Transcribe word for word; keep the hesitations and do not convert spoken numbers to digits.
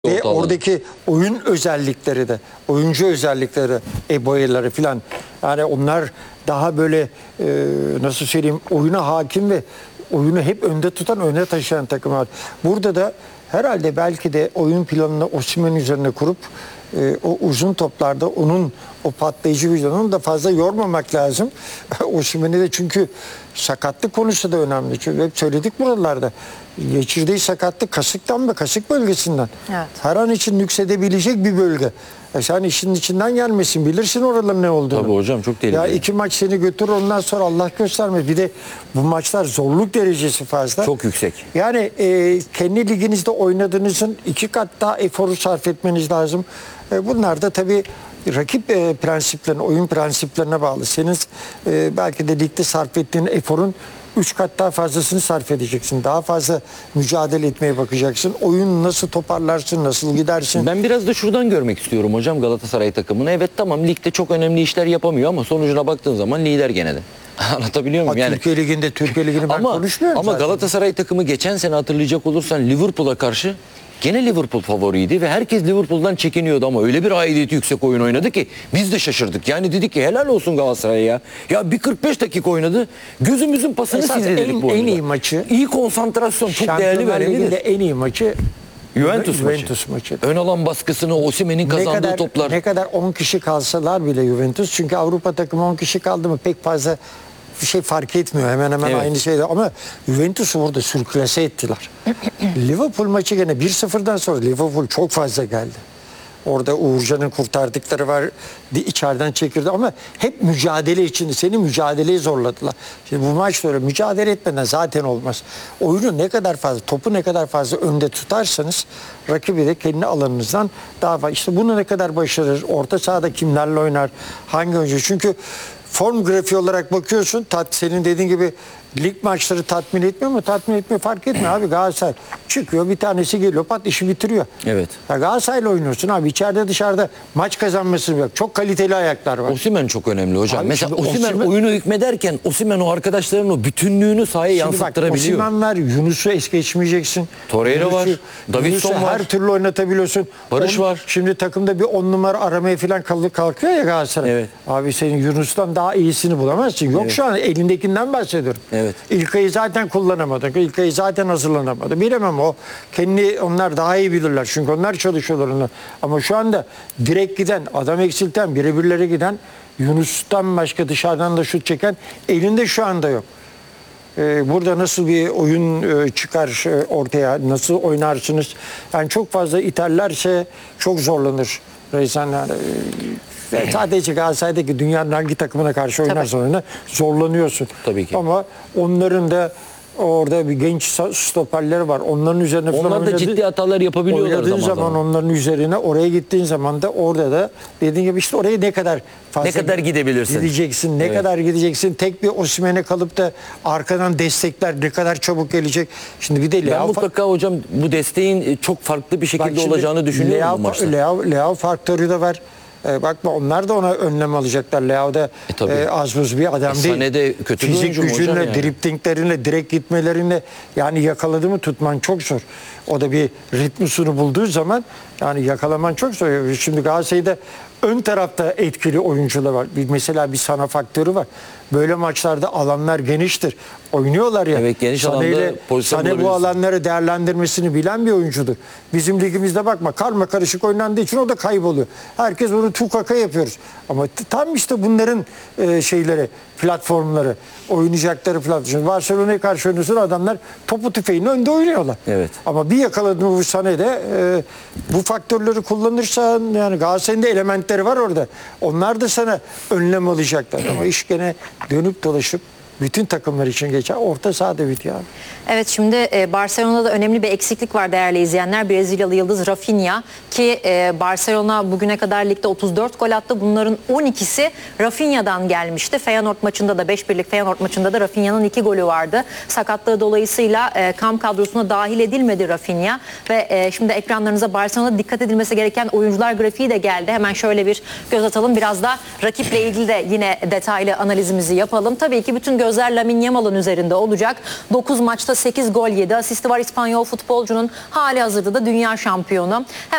Ve oradaki oyun özellikleri de, oyuncu özellikleri, Eboya'ları filan. Yani onlar daha böyle e, nasıl söyleyeyim, oyuna hakim ve oyunu hep önde tutan, öne taşıyan takımlar. Burada da herhalde belki de oyun planını Osimhen üzerine kurup e, o uzun toplarda onun o patlayıcı vicdanını da fazla yormamak lazım. Osimhen'i de, çünkü sakatlık konusu da önemli. Çünkü hep söyledik buralarda. Geçirdiği sakatlık kasıktan ve kasık bölgesinden. Evet. Her an için nüksedebilecek bir bölge. E sen işin içinden gelmesin. Bilirsin oraların ne olduğunu. Tabii hocam, çok tehlikeli. Ya iki maç seni götürür, ondan sonra Allah göstermez. Bir de bu maçlar zorluk derecesi fazla. Çok yüksek. Yani e, kendi liginizde oynadığınızın iki kat daha eforu sarf etmeniz lazım. E, bunlar da tabii rakip e, prensiplerine, oyun prensiplerine bağlı. Senin e, belki de ligde sarf ettiğin eforun üç kat daha fazlasını sarf edeceksin. Daha fazla mücadele etmeye bakacaksın. Oyun nasıl toparlarsın, nasıl gidersin? Ben biraz da şuradan görmek istiyorum hocam Galatasaray takımını. Evet, tamam, ligde çok önemli işler yapamıyor ama sonucuna baktığın zaman lider gene de. Anlatabiliyor muyum? Ha, Yani Türkiye Ligi'nde, Türkiye Ligi'ni ben ama, konuşmuyorum ama zaten. Galatasaray takımı geçen sene hatırlayacak olursan Liverpool'a karşı gene Liverpool favoriydi ve herkes Liverpool'dan çekiniyordu ama öyle bir aidiyeti yüksek oyun oynadı ki biz de şaşırdık. Yani dedik ki helal olsun Galatasaray'a ya. Ya bir kırk beş dakika oynadı. Gözümüzün pasını Esas sildi dedik en, bu oyunda. en iyi maçı, İyi konsantrasyon, çok değerli Şampiyonlar ve Ligi'nde önemlidir. en iyi maçı Juventus, Juventus maçı. maçı. Ön alan baskısını, Osimhen'in Ne kazandığı kadar, toplar. ne kadar on kişi kalsalar bile Juventus, çünkü Avrupa takımı on kişi kaldı mı pek fazla bir şey fark etmiyor. Hemen hemen Evet. aynı şeyde, ama Juventus'u orada sürklase ettiler. Liverpool maçı gene bir sıfırdan sonra Liverpool çok fazla geldi. Orada Uğurcan'ın kurtardıkları var, içeriden çekirdi ama hep mücadele için, seni mücadeleye zorladılar. Şimdi bu maçta öyle mücadele etmeden zaten olmaz. Oyunu ne kadar fazla, topu ne kadar fazla önde tutarsanız rakibi de kendi alanınızdan daha fazla. İşte bunu ne kadar başarır, orta sahada kimlerle oynar, hangi oyuncu? Çünkü form grafiği olarak bakıyorsun, tat, senin dediğin gibi lig maçları tatmin etmiyor mu? Tatmin etmiyor, fark etmiyor abi. Galatasaray çıkıyor, bir tanesi geliyor, pat işi bitiriyor. Evet. Ya Galatasaray'la oynuyorsun abi, içeride dışarıda maç kazanmasını yok. Çok kaliteli ayaklar var. Osimhen çok önemli hocam. Abi Mesela şimdi Osimhen Osimhen- oyunu hükmederken Osimhen o arkadaşlarının o bütünlüğünü sahaya Şimdi bak, yansıttırabiliyor. Osimhen var, Yunus'u es geçmeyeceksin. Torreira Yunus'u- var, Davinson Yunus'u var. her türlü oynatabiliyorsun. Barış var. Şimdi takımda bir on numara aramaya falan kalk- kalkıyor ya Galatasaray. Evet. Abi senin Yunus'tan daha iyisini bulamazsın. Yok, Evet. şu an elindekinden bahsediyorum. Evet. İlkay'ı zaten kullanamadı. İlkay'ı zaten hazırlanamadı. Bilemem o. Kendi, onlar daha iyi bilirler. Çünkü onlar çalışıyorlar onlar. Ama şu anda direkt giden, adam eksilten, birebirlere giden, Yunus'tan başka dışarıdan da şut çeken elinde şu anda yok. Ee, burada nasıl bir oyun e, çıkar e, ortaya, nasıl oynarsınız? Yani çok fazla iterlerse çok zorlanır Rezan. Yani, e, sadece Galatasaray'daki dünyanın hangi takımına karşı oynarsan oyna zorlanıyorsun. Tabii ki. Ama onların da orada bir genç stoperleri var. Onların üzerine falan Onlar da oynadı- ciddi hatalar yapabiliyorlar oynadığın zaman zaman, zaman. onların üzerine, oraya gittiğin zaman da orada da dediğin gibi işte oraya ne kadar fazla Ne kadar gidebilirsin? gideceksin, ne Evet. kadar gideceksin. Tek bir Osimhen'e kalıp da arkadan destekler ne kadar çabuk gelecek. Şimdi bir de Ben Leao, mutlaka hocam bu desteğin çok farklı bir bak şekilde şimdi olacağını düşünüyorum Leao, bu maçta. Leao, Leao faktörü de var. Ee, bakma, onlar da ona önlem alacaklar. Leao da E, tabii. e, az buz bir adam E, değil. Sané de kötü bir Fizik oyuncu mu hocam gücünle, yani? driplinglerinle, direkt gitmelerinle, yani yakaladı mı tutman çok zor. O da bir ritmusunu bulduğu zaman yani yakalaman çok zor. Şimdi Galatasaray'da ön tarafta etkili oyuncular var. Bir, mesela bir Sana faktörü var. Böyle maçlarda alanlar geniştir. Oynuyorlar ya. Evet, geniş Sané alanda ile- pozisyon Sané bu bulabilirsin. alanları değerlendirmesini bilen bir oyuncudur. Bizim ligimizde bakma, karma karışık oynandığı için o da kayboluyor. Herkes onu tukaka yapıyoruz. Ama t- tam işte bunların e, şeyleri, platformları, oynayacakları platform. Barcelona'ya karşı oynuyorsun, adamlar topu tüfeğinin önünde oynuyorlar. Evet. Ama bir yakaladın bu Sané'de e, bu faktörleri kullanırsan, yani Galatasaray'ın da elementleri var orada. Onlar da sana önlem alacaklar. Ama iş gene dönüp dolaşıp bütün takımlar için geçer. Orta sahada bitiyor abi. Evet, şimdi e, Barcelona'da önemli bir eksiklik var değerli izleyenler. Brezilyalı yıldız Rafinha ki e, Barcelona bugüne kadar ligde otuz dört gol attı. Bunların on ikisi Rafinha'dan gelmişti. Feyenoord maçında da beş birlik Feyenoord maçında da Rafinha'nın iki golü vardı. Sakatlığı dolayısıyla e, kamp kadrosuna dahil edilmedi Rafinha ve e, şimdi ekranlarınıza Barcelona'da dikkat edilmesi gereken oyuncular grafiği de geldi. Hemen şöyle bir göz atalım. Biraz da rakiple ilgili de yine detaylı analizimizi yapalım. Tabii ki bütün göz gözler Lamine Yamal'ın üzerinde olacak. dokuz maçta sekiz gol yedi. Asisti var İspanyol futbolcunun. Hali hazırda da dünya şampiyonu.